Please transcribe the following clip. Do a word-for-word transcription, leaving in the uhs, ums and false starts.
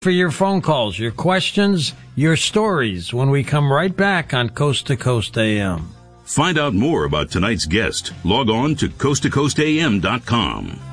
For your phone calls, your questions, your stories when we come right back on Coast to Coast A M. Find out more about tonight's guest. Log on to coast to coast a m dot com.